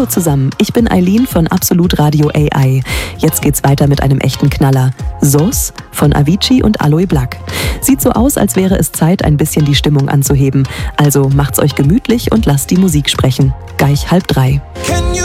Hallo zusammen, ich bin Eileen von Absolut Radio AI. Jetzt geht's weiter mit einem echten Knaller. SOS von Avicii und Aloe Blacc. Sieht so aus, als wäre es Zeit, ein bisschen die Stimmung anzuheben. Also macht's euch gemütlich und lasst die Musik sprechen. Gleich 2:30.